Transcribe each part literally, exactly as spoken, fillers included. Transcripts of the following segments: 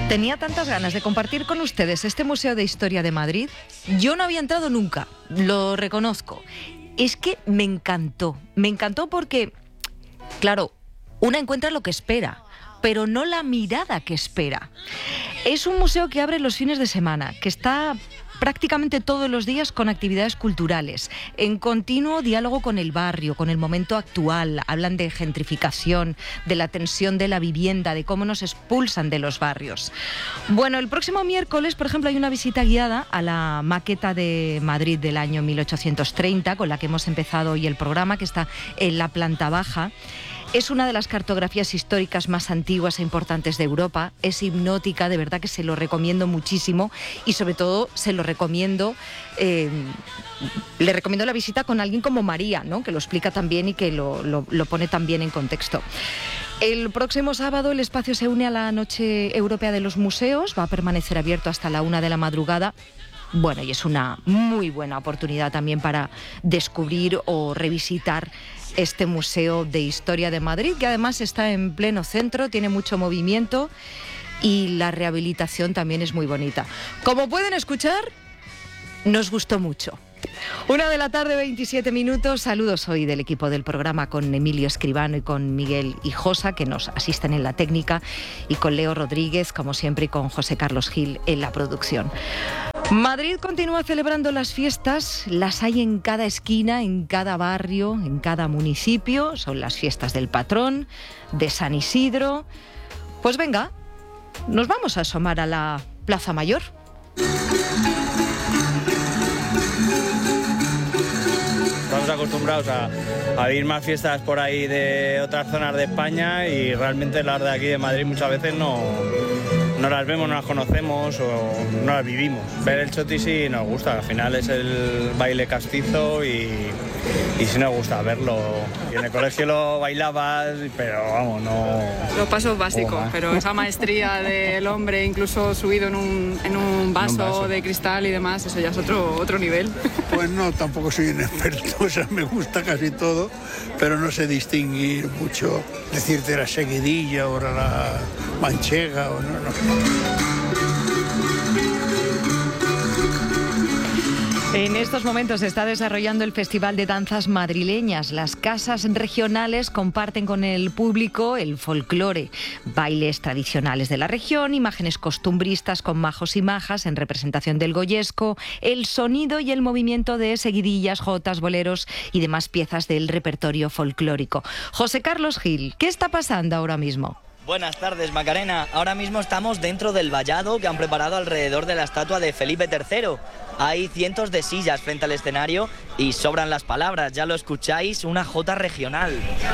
Tenía tantas ganas de compartir con ustedes este Museo de Historia de Madrid. Yo no había entrado nunca, lo reconozco. Es que me encantó, me encantó porque, claro, una encuentra lo que espera, pero no la mirada que espera. Es un museo que abre los fines de semana, que está prácticamente todos los días con actividades culturales, en continuo diálogo con el barrio, con el momento actual. Hablan de gentrificación, de la tensión de la vivienda, de cómo nos expulsan de los barrios. Bueno, el próximo miércoles, por ejemplo, hay una visita guiada a la maqueta de Madrid del año mil ochocientos treinta, con la que hemos empezado hoy el programa, que está en la planta baja. Es una de las cartografías históricas más antiguas e importantes de Europa. Es hipnótica, de verdad que se lo recomiendo muchísimo y sobre todo se lo recomiendo, eh, le recomiendo la visita con alguien como María, ¿no? Que lo explica tan bien y que lo, lo, lo pone tan bien en contexto. El próximo sábado el espacio se une a la Noche Europea de los Museos, va a permanecer abierto hasta la una de la madrugada. Bueno, y es una muy buena oportunidad también para descubrir o revisitar este Museo de Historia de Madrid, que además está en pleno centro, tiene mucho movimiento y la rehabilitación también es muy bonita. Como pueden escuchar, nos gustó mucho. Una de la tarde, veintisiete minutos. Saludos hoy del equipo del programa con Emilio Escribano y con Miguel Hijosa, que nos asisten en la técnica, y con Leo Rodríguez, como siempre, y con José Carlos Gil en la producción. Madrid continúa celebrando las fiestas, las hay en cada esquina, en cada barrio, en cada municipio. Son las fiestas del patrón, de San Isidro. Pues venga, nos vamos a asomar a la Plaza Mayor. Estamos acostumbrados a, a vivir más fiestas por ahí de otras zonas de España y realmente las de aquí de Madrid muchas veces no, no las vemos, no las conocemos o no las vivimos. Ver el choti sí nos gusta, al final es el baile castizo y, y sí nos gusta verlo. Y en el colegio lo bailabas, pero vamos, no... Los pasos básicos, pero esa maestría del hombre incluso subido en un, en un, vaso, en un vaso de cristal y demás, eso ya es otro, otro nivel. Pues no, tampoco soy un experto, o sea, me gusta casi todo, pero no sé distinguir mucho, decirte la seguidilla o la manchega o no, no. En estos momentos se está desarrollando el Festival de Danzas Madrileñas. Las casas regionales comparten con el público el folclore, bailes tradicionales de la región, imágenes costumbristas con majos y majas en representación del goyesco, el sonido y el movimiento de seguidillas, jotas, boleros y demás piezas del repertorio folclórico. José Carlos Gil, ¿qué está pasando ahora mismo? Buenas tardes, Macarena. Ahora mismo estamos dentro del vallado que han preparado alrededor de la estatua de Felipe tercero. Hay cientos de sillas frente al escenario y sobran las palabras, ya lo escucháis, una jota regional.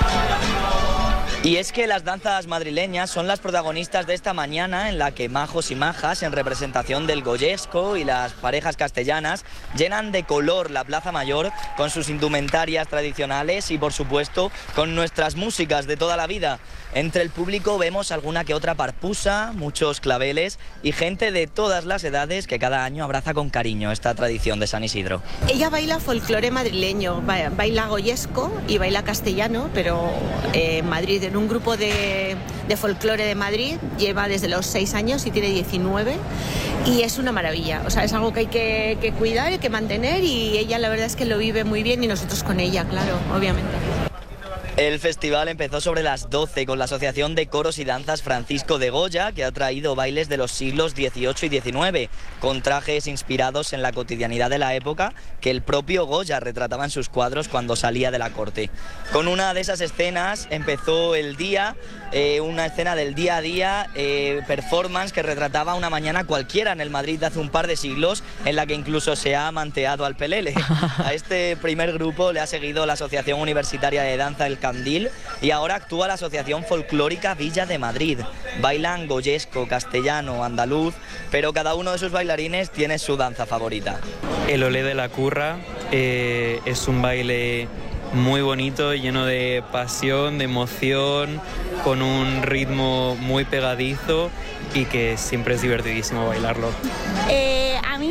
Y es que las danzas madrileñas son las protagonistas de esta mañana en la que majos y majas, en representación del goyesco y las parejas castellanas, llenan de color la Plaza Mayor con sus indumentarias tradicionales y, por supuesto, con nuestras músicas de toda la vida. Entre el público vemos alguna que otra parpusa, muchos claveles y gente de todas las edades que cada año abraza con cariño esta tradición de San Isidro. Ella baila folclore madrileño, baila goyesco y baila castellano, pero eh, en Madrid, en un grupo de, de folclore de Madrid, lleva desde los seis años y tiene diecinueve y es una maravilla, o sea, es algo que hay que, que cuidar y que mantener y ella la verdad es que lo vive muy bien y nosotros con ella, claro, obviamente. El festival empezó sobre las doce con la Asociación de Coros y Danzas Francisco de Goya, que ha traído bailes de los siglos dieciocho y diecinueve, con trajes inspirados en la cotidianidad de la época que el propio Goya retrataba en sus cuadros cuando salía de la corte. Con una de esas escenas empezó el día, eh, una escena del día a día, eh, performance que retrataba una mañana cualquiera en el Madrid de hace un par de siglos, en la que incluso se ha manteado al pelele. A este primer grupo le ha seguido la Asociación Universitaria de Danza El Candil y ahora actúa la Asociación Folclórica Villa de Madrid. Bailan goyesco, castellano, andaluz, pero cada uno de sus bailarines tiene su danza favorita. El olé de la curra eh, es un baile muy bonito, lleno de pasión, de emoción, con un ritmo muy pegadizo y que siempre es divertidísimo bailarlo. Eh, a mí me gusta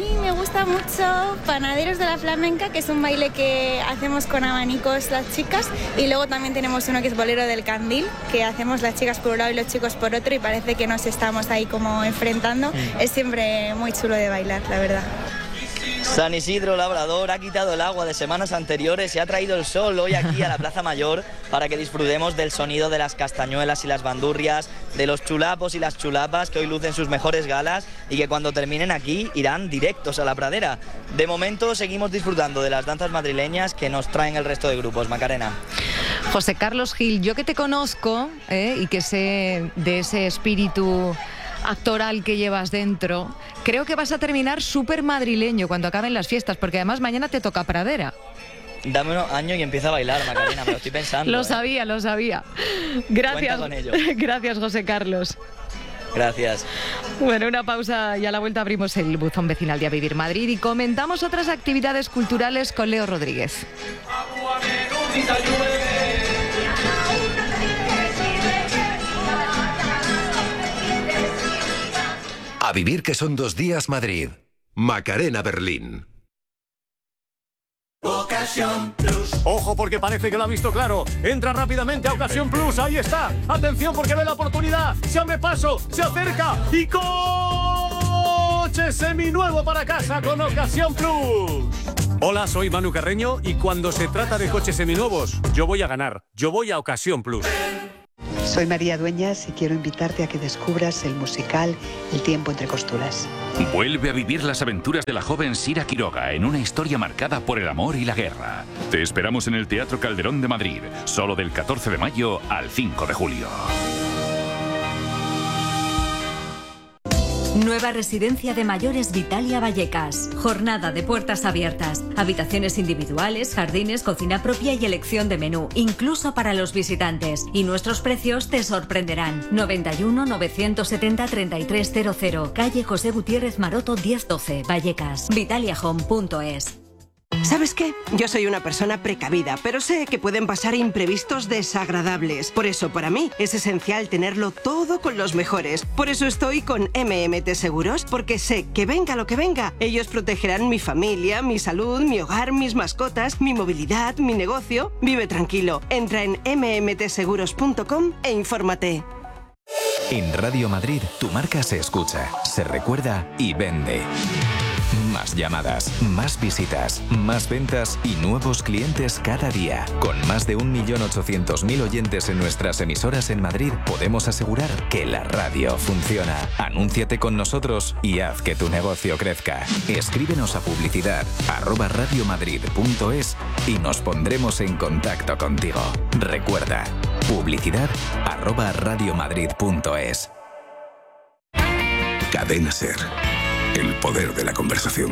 gusta mucho Panaderos de la Flamenca, que es un baile que hacemos con abanicos las chicas, y luego también tenemos uno que es Bolero del Candil, que hacemos las chicas por un lado y los chicos por otro, y parece que nos estamos ahí como enfrentando. Mm. Es siempre muy chulo de bailar, la verdad. San Isidro Labrador ha quitado el agua de semanas anteriores y ha traído el sol hoy aquí a la Plaza Mayor para que disfrutemos del sonido de las castañuelas y las bandurrias, de los chulapos y las chulapas que hoy lucen sus mejores galas y que cuando terminen aquí irán directos a la pradera. De momento seguimos disfrutando de las danzas madrileñas que nos traen el resto de grupos. Macarena. José Carlos Gil, yo que te conozco ¿eh? y que sé de ese espíritu actoral que llevas dentro, creo que vas a terminar súper madrileño cuando acaben las fiestas, porque además mañana te toca pradera. Dame unos años y empieza a bailar, Macarena, me lo estoy pensando. Lo ¿eh? sabía, lo sabía. Gracias. Cuenta con ello. Gracias, José Carlos. Gracias. Bueno, una pausa y a la vuelta abrimos el buzón vecinal de A Vivir Madrid y comentamos otras actividades culturales con Leo Rodríguez. A vivir que son dos días Madrid. Macarena Berlín. Ocasión Plus. Ojo porque parece que lo ha visto claro. Entra rápidamente a Ocasión Plus. Ahí está. Atención porque ve la oportunidad. Se abre paso, se acerca y coche seminuevo para casa con Ocasión Plus. Hola, soy Manu Carreño y cuando se trata de coches seminuevos, yo voy a ganar. Yo voy a Ocasión Plus. Soy María Dueñas y quiero invitarte a que descubras el musical El tiempo entre costuras. Vuelve a vivir las aventuras de la joven Sira Quiroga en una historia marcada por el amor y la guerra. Te esperamos en el Teatro Calderón de Madrid, solo del catorce de mayo al cinco de julio. Nueva residencia de mayores Vitalia Vallecas. Jornada de puertas abiertas. Habitaciones individuales, jardines, cocina propia y elección de menú, incluso para los visitantes. Y nuestros precios te sorprenderán. noventa y uno, novecientos setenta, treinta y tres cero cero. Calle José Gutiérrez Maroto diez doce, Vallecas. Vitalia Home punto es. ¿Sabes qué? Yo soy una persona precavida, pero sé que pueden pasar imprevistos desagradables. Por eso, para mí, es esencial tenerlo todo con los mejores. Por eso estoy con M M T Seguros, porque sé que venga lo que venga, ellos protegerán mi familia, mi salud, mi hogar, mis mascotas, mi movilidad, mi negocio. Vive tranquilo. Entra en eme eme te seguros punto com e infórmate. En Radio Madrid, tu marca se escucha, se recuerda y vende. Más llamadas, más visitas, más ventas y nuevos clientes cada día. Con más de un millón ochocientos mil oyentes en nuestras emisoras en Madrid, podemos asegurar que la radio funciona. Anúnciate con nosotros y haz que tu negocio crezca. Escríbenos a publicidad arroba radiomadrid punto es y nos pondremos en contacto contigo. Recuerda, publicidad arroba radiomadrid punto es. Cadena Ser. El poder de la conversación.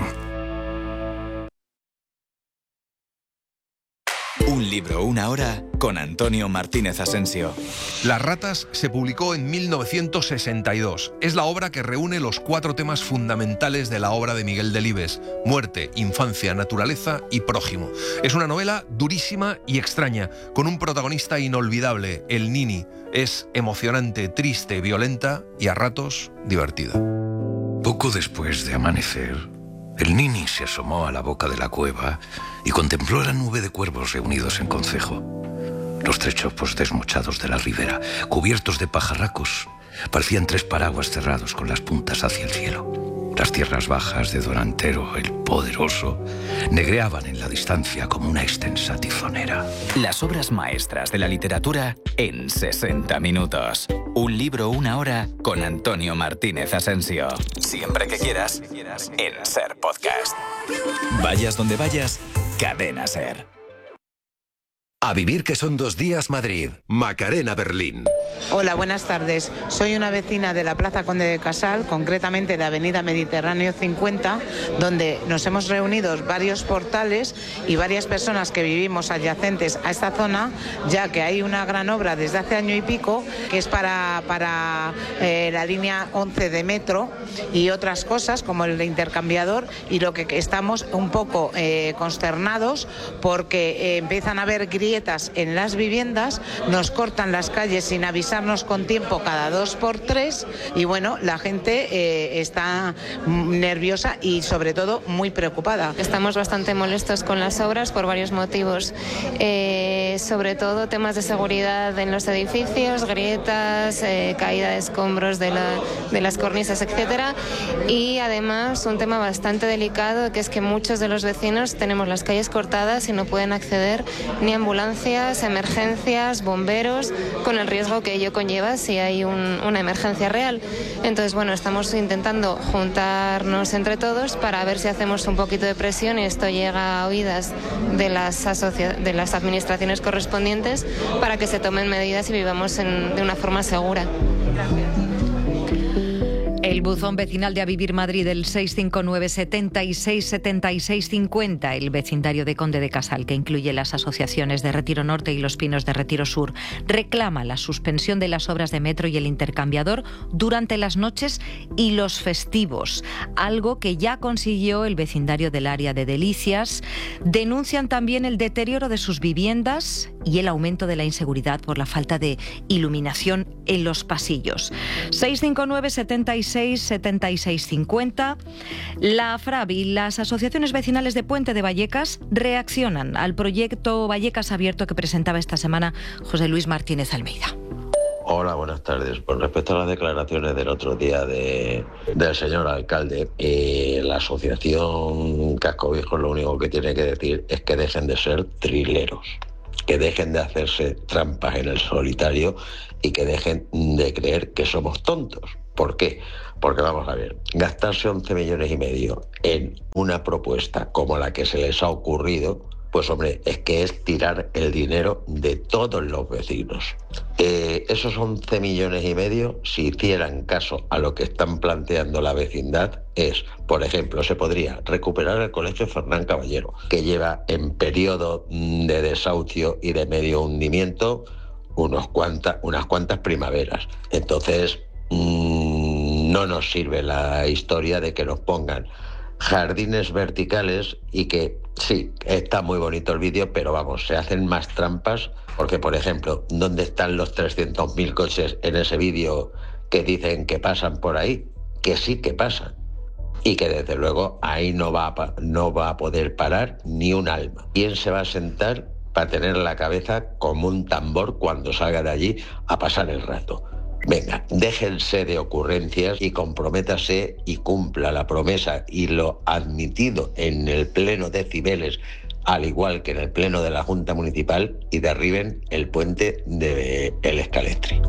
Un libro, una hora, con Antonio Martínez Asensio. Las ratas se publicó en mil novecientos sesenta y dos. Es la obra que reúne los cuatro temas fundamentales de la obra de Miguel Delibes: muerte, infancia, naturaleza y prójimo. Es una novela durísima y extraña, con un protagonista inolvidable, el Nini. Es emocionante, triste, violenta y a ratos divertida. Poco después de amanecer, el Nini se asomó a la boca de la cueva y contempló la nube de cuervos reunidos en concejo. Los tres chopos desmochados de la ribera, cubiertos de pajarracos, parecían tres paraguas cerrados con las puntas hacia el cielo. Las tierras bajas de Don Antero, el poderoso, negreaban en la distancia como una extensa tizonera. Las obras maestras de la literatura en sesenta minutos. Un libro, una hora, con Antonio Martínez Asensio. Siempre que quieras, en Ser Podcast. Vayas donde vayas, Cadena Ser. A vivir que son dos días Madrid. Macarena Berlín. Hola, buenas tardes. Soy una vecina de la Plaza Conde de Casal, concretamente de Avenida Mediterráneo cincuenta, donde nos hemos reunido varios portales y varias personas que vivimos adyacentes a esta zona, ya que hay una gran obra desde hace año y pico que es para, para eh, la línea once de metro y otras cosas como el intercambiador, y lo que estamos un poco eh, consternados porque eh, empiezan a haber grietas grietas en las viviendas, nos cortan las calles sin avisarnos con tiempo cada dos por tres y bueno, la gente eh, está nerviosa y sobre todo muy preocupada. Estamos bastante molestos con las obras por varios motivos, eh, sobre todo temas de seguridad en los edificios, grietas, eh, caída de escombros de, la, de las cornisas, etcétera, y además un tema bastante delicado que es que muchos de los vecinos tenemos las calles cortadas y no pueden acceder ni a ambulancias, emergencias, bomberos, con el riesgo que ello conlleva si hay un, una emergencia real. Entonces, bueno, estamos intentando juntarnos entre todos para ver si hacemos un poquito de presión y esto llega a oídas de las, asocia- de las administraciones correspondientes para que se tomen medidas y vivamos en, de una forma segura. El buzón vecinal de A Vivir Madrid, el seis cinco nueve, setenta y seis, setenta y seis cincuenta, el vecindario de Conde de Casal, que incluye las asociaciones de Retiro Norte y Los Pinos de Retiro Sur, reclama la suspensión de las obras de metro y el intercambiador durante las noches y los festivos, algo que ya consiguió el vecindario del área de Delicias. Denuncian también el deterioro de sus viviendas y el aumento de la inseguridad por la falta de iluminación en los pasillos. seis cinco nueve, setenta y seis, setenta y seis cincuenta. La FRAB y las asociaciones vecinales de Puente de Vallecas reaccionan al proyecto Vallecas Abierto que presentaba esta semana José Luis Martínez Almeida. Hola, buenas tardes. Con respecto a las declaraciones del otro día de, del señor alcalde, eh, la asociación Casco Viejo lo único que tiene que decir es que dejen de ser trileros, que dejen de hacerse trampas en el solitario y que dejen de creer que somos tontos. ¿Por qué? Porque vamos a ver, gastarse once millones y medio en una propuesta como la que se les ha ocurrido, pues hombre, es que es tirar el dinero de todos los vecinos. Eh, esos once millones y medio, si hicieran caso a lo que están planteando la vecindad, es, por ejemplo, se podría recuperar el colegio Fernán Caballero, que lleva en periodo de desahucio y de medio hundimiento unos cuantas, unas cuantas primaveras. Entonces, mmm, no nos sirve la historia de que nos pongan jardines verticales y que, sí, está muy bonito el vídeo, pero vamos, se hacen más trampas, porque, por ejemplo, ¿dónde están los trescientos mil coches en ese vídeo que dicen que pasan por ahí? Que sí que pasan. Y que desde luego ahí no va a, no va a poder parar ni un alma. ¿Quién se va a sentar para tener la cabeza como un tambor cuando salga de allí a pasar el rato? Venga, déjense de ocurrencias y comprométase y cumpla la promesa y lo admitido en el pleno de Cibeles, al igual que en el pleno de la Junta Municipal, y derriben el puente de El Escalestri.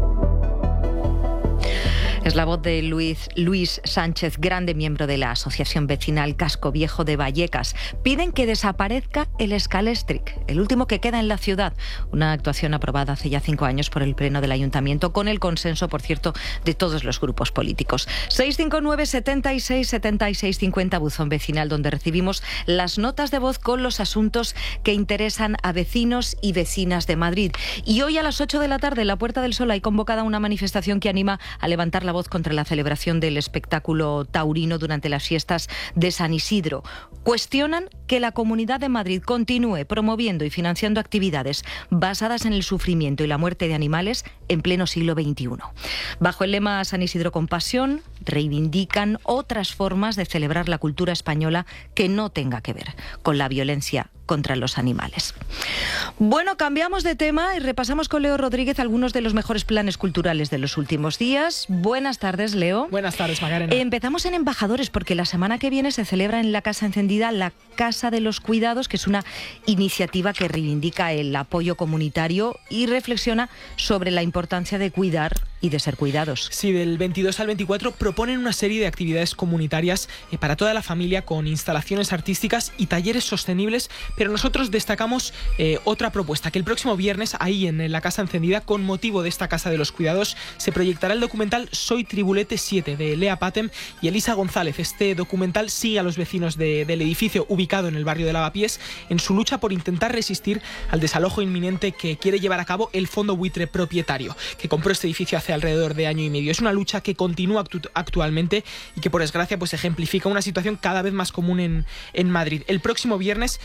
Es la voz de Luis, Luis Sánchez Grande, miembro de la Asociación Vecinal Casco Viejo de Vallecas. Piden que desaparezca el Escalestric, el último que queda en la ciudad. Una actuación aprobada hace ya cinco años por el Pleno del Ayuntamiento, con el consenso, por cierto, de todos los grupos políticos. seis cinco nueve, setenta y seis, setenta y seis cincuenta, buzón vecinal, donde recibimos las notas de voz con los asuntos que interesan a vecinos y vecinas de Madrid. Y hoy a las ocho de la tarde, en la Puerta del Sol, hay convocada una manifestación que anima a levantar la voz contra la celebración del espectáculo taurino durante las fiestas de San Isidro. Cuestionan que la Comunidad de Madrid continúe promoviendo y financiando actividades basadas en el sufrimiento y la muerte de animales en pleno siglo veintiuno. Bajo el lema San Isidro con pasión, reivindican otras formas de celebrar la cultura española que no tenga que ver con la violencia contra los animales. Bueno, cambiamos de tema y repasamos con Leo Rodríguez algunos de los mejores planes culturales de los últimos días. Buenas tardes, Leo. Buenas tardes, Macarena. Empezamos en Embajadores, porque la semana que viene se celebra en la Casa Encendida la Casa de los Cuidados, que es una iniciativa que reivindica el apoyo comunitario y reflexiona sobre la importancia de cuidar y de ser cuidados. Sí, del veintidós al veinticuatro proponen una serie de actividades comunitarias eh, para toda la familia, con instalaciones artísticas y talleres sostenibles, pero nosotros destacamos eh, otra propuesta, que el próximo viernes, ahí en la Casa Encendida, con motivo de esta Casa de los Cuidados, se proyectará el documental Soy Tribulete siete, de Lea Patem y Elisa González. Este documental sigue a los vecinos de, del edificio ubicado en el barrio de Lavapiés en su lucha por intentar resistir al desalojo inminente que quiere llevar a cabo el fondo buitre propietario, que compró este edificio hace alrededor de año y medio. Es una lucha que continúa actu- actualmente y que, por desgracia, pues ejemplifica una situación cada vez más común en, en Madrid. El próximo viernes eh, lo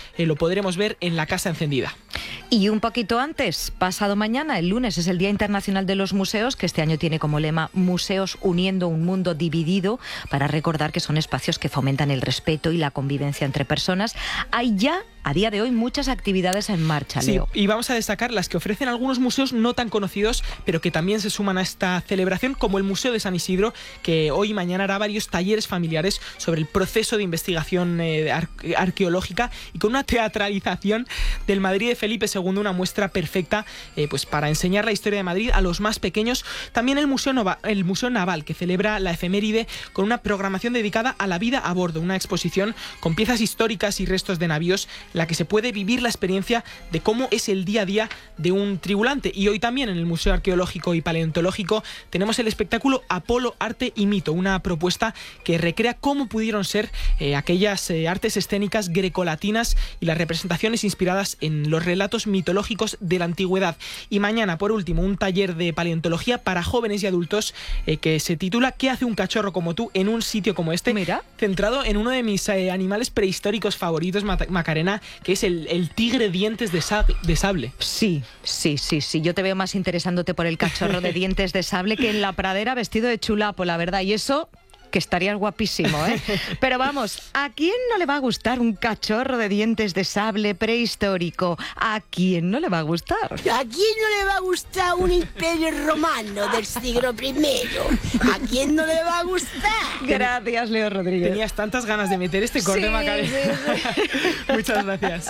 podremos ver en la Casa Encendida. Y un poquito antes, pasado mañana, el lunes, es el Día Internacional de los Museos, que este año tiene como lema Museos uniendo un mundo dividido, para recordar que son espacios que fomentan el respeto y la convivencia entre personas. Hay ya, a día de hoy, muchas actividades en marcha, Leo. Sí, y vamos a destacar las que ofrecen algunos museos no tan conocidos, pero que también se suman a esta celebración, como el Museo de San Isidro, que hoy y mañana hará varios talleres familiares sobre el proceso de investigación eh, ar- arqueológica, y con una teatralización del Madrid de Felipe segundo, una muestra perfecta eh, pues para enseñar la historia de Madrid a los más pequeños. También el Museo, Nova, el Museo Naval, que celebra la efeméride con una programación dedicada a la vida a bordo, una exposición con piezas históricas y restos de navíos, en la que se puede vivir la experiencia de cómo es el día a día de un tripulante. Y hoy también en el Museo Arqueológico y Paleontológico tenemos el espectáculo Apolo, Arte y Mito, una propuesta que recrea cómo pudieron ser eh, aquellas eh, artes escénicas grecolatinas y las representaciones inspiradas en los relatos mitológicos de la antigüedad. Y mañana, por último, un taller de paleontología para jóvenes y adultos eh, que se titula ¿Qué hace un cachorro como tú en un sitio como este? Mira. Centrado en uno de mis eh, animales prehistóricos favoritos, Macarena, que es el, el tigre dientes de, sab- de sable. Sí, sí, sí, sí. Yo te veo más interesándote por el cachorro de dientes de sable que en la pradera vestido de chulapo, la verdad. Y eso, que estarías guapísimo, ¿eh? Pero vamos, ¿a quién no le va a gustar un cachorro de dientes de sable prehistórico? ¿A quién no le va a gustar? ¿A quién no le va a gustar un imperio romano del siglo primero? ¿A quién no le va a gustar? Gracias, Leo Rodríguez. Tenías tantas ganas de meter este corte, Sí, Macarena. sí, sí. Muchas gracias.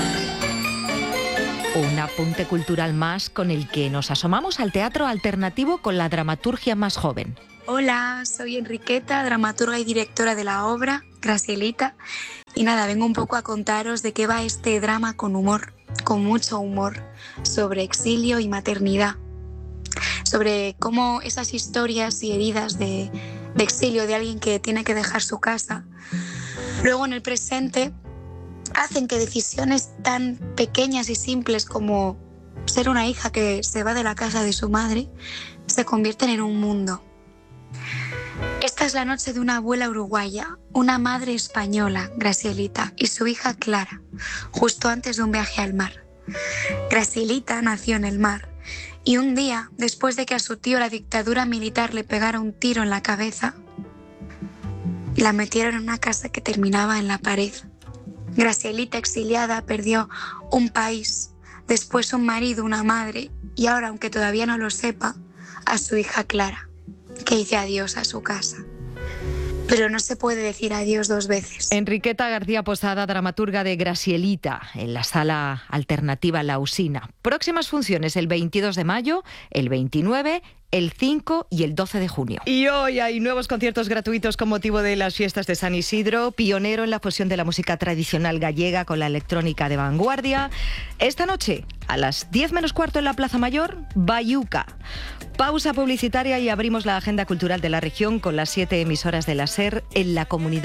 Un apunte cultural más con el que nos asomamos al teatro alternativo con la dramaturgia más joven. Hola, soy Enriqueta, dramaturga y directora de la obra, Gracielita. Y nada, vengo un poco a contaros de qué va este drama con humor, con mucho humor, sobre exilio y maternidad. Sobre cómo esas historias y heridas de, de exilio de alguien que tiene que dejar su casa, luego en el presente hacen que decisiones tan pequeñas y simples como ser una hija que se va de la casa de su madre se convierten en un mundo. Esta es la noche de una abuela uruguaya, una madre española, Gracielita, y su hija Clara, justo antes de un viaje al mar. Gracielita nació en el mar y un día, después de que a su tío la dictadura militar le pegara un tiro en la cabeza, la metieron en una casa que terminaba en la pared. Gracielita, exiliada, perdió un país, después un marido, una madre y ahora, aunque todavía no lo sepa, a su hija Clara, que dice adiós a su casa. Pero no se puede decir adiós dos veces. Enriqueta García Posada, dramaturga de Gracielita, en la sala alternativa La Usina. Próximas funciones el veintidós de mayo, el veintinueve, el cinco y el doce de junio. Y hoy hay nuevos conciertos gratuitos con motivo de las fiestas de San Isidro, pionero en la fusión de la música tradicional gallega con la electrónica de vanguardia. Esta noche, a las diez menos cuarto en la Plaza Mayor, Bayuca. Pausa publicitaria y abrimos la agenda cultural de la región con las siete emisoras de la SER en la comunidad